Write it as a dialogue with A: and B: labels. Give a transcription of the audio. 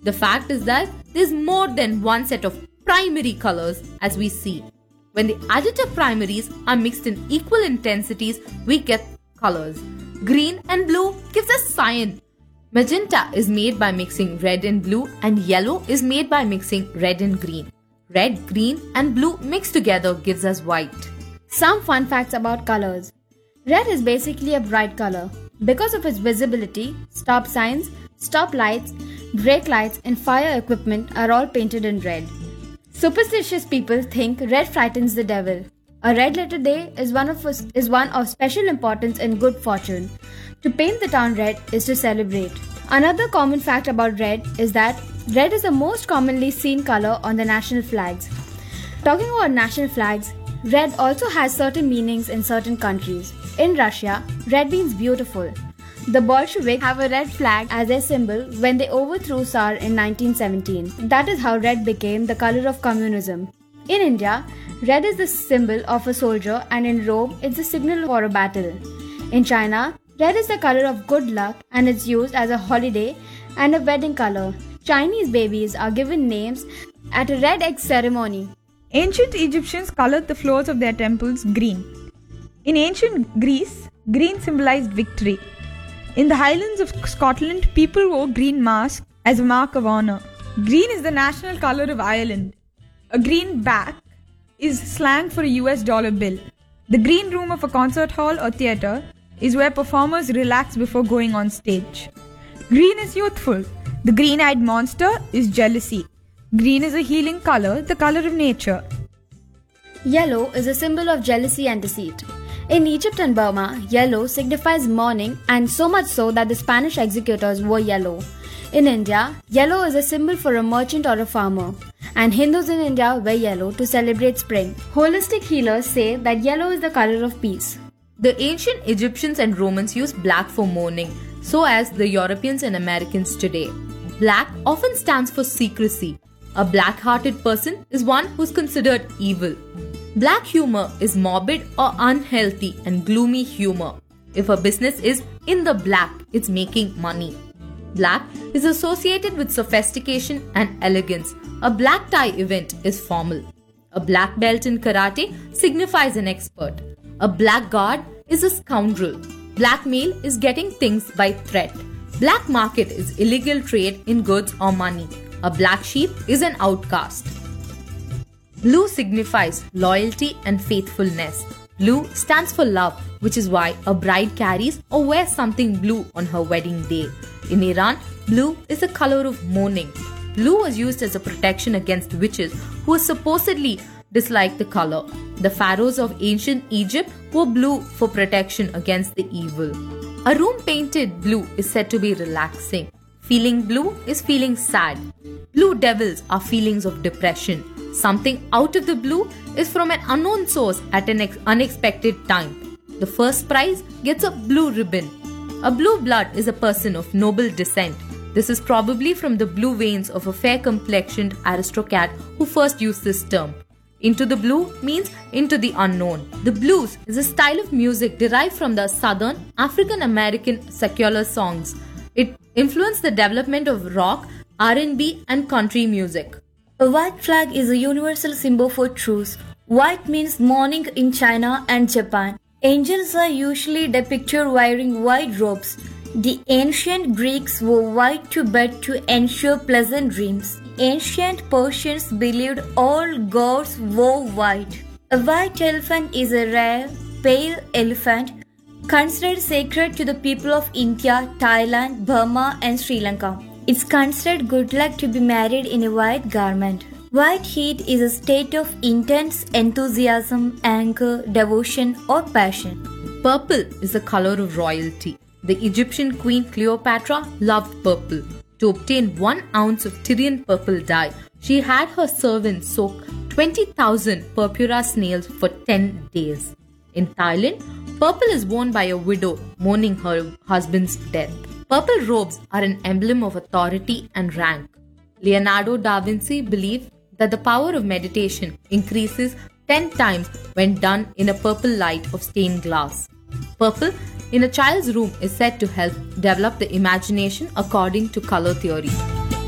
A: The fact is that there's more than one set of primary colors as we see. When the additive primaries are mixed in equal intensities, we get colors. Green and blue gives us cyan. Magenta is made by mixing red and blue, and yellow is made by mixing red and green. Red, green and blue mixed together gives us white.
B: Some fun facts about colors. Red is basically a bright color. Because of its visibility, stop signs, stop lights, brake lights and fire equipment are all painted in red. Superstitious people think red frightens the devil. A red letter day is one of special importance in good fortune. To paint the town red is to celebrate. Another common fact about red is that red is the most commonly seen color on the national flags. Talking about national flags, red also has certain meanings in certain countries. In Russia, red means beautiful. The Bolsheviks have a red flag as their symbol when they overthrew Tsar in 1917. That is how red became the color of communism. In India, red is the symbol of a soldier, and in Rome, it's a signal for a battle. In China, red is the color of good luck and it's used as a holiday and a wedding color. Chinese babies are given names at a red egg ceremony.
C: Ancient Egyptians colored the floors of their temples green. In ancient Greece, green symbolized victory. In the Highlands of Scotland, people wore green masks as a mark of honor. Green is the national color of Ireland. A greenback is slang for a US dollar bill. The green room of a concert hall or theatre is where performers relax before going on stage. Green is youthful. The green-eyed monster is jealousy. Green is a healing color, the color of nature.
B: Yellow is a symbol of jealousy and deceit. In Egypt and Burma, yellow signifies mourning, and so much so that the Spanish executors wore yellow. In India, yellow is a symbol for a merchant or a farmer, and Hindus in India wear yellow to celebrate spring. Holistic healers say that yellow is the color of peace.
A: The ancient Egyptians and Romans used black for mourning, so as the Europeans and Americans today. Black often stands for secrecy. A black-hearted person is one who's considered evil. Black humor is morbid or unhealthy and gloomy humor. If a business is in the black, it's making money. Black is associated with sophistication and elegance. A black tie event is formal. A black belt in karate signifies an expert. A blackguard is a scoundrel. Blackmail is getting things by threat. Black market is illegal trade in goods or money. A black sheep is an outcast. Blue signifies loyalty and faithfulness. Blue stands for love, which is why a bride carries or wears something blue on her wedding day. In Iran, blue is the color of mourning. Blue was used as a protection against witches who supposedly disliked the color. The pharaohs of ancient Egypt wore blue for protection against the evil. A room painted blue is said to be relaxing. Feeling blue is feeling sad. Blue devils are feelings of depression. Something out of the blue is from an unknown source at an unexpected time. The first prize gets a blue ribbon. A blue blood is a person of noble descent. This is probably from the blue veins of a fair-complexioned aristocrat who first used this term. Into the blue means into the unknown. The blues is a style of music derived from the southern African American secular songs. It influenced the development of rock, R&B and country music.
D: A white flag is a universal symbol for truce. White means mourning in China and Japan. Angels are usually depicted wearing white robes. The ancient Greeks wore white to bed to ensure pleasant dreams. Ancient Persians believed all gods wore white. A white elephant is a rare, pale elephant considered sacred to the people of India, Thailand, Burma and Sri Lanka. It's considered good luck to be married in a white garment. White heat is a state of intense enthusiasm, anger, devotion or passion.
A: Purple is the color of royalty. The Egyptian queen Cleopatra loved purple. To obtain 1 ounce of Tyrian purple dye, she had her servants soak 20,000 purpura snails for 10 days. In Thailand, purple is worn by a widow mourning her husband's death. Purple robes are an emblem of authority and rank. Leonardo da Vinci believed that the power of meditation increases 10 times when done in a purple light of stained glass. Purple in a child's room is said to help develop the imagination according to color theory.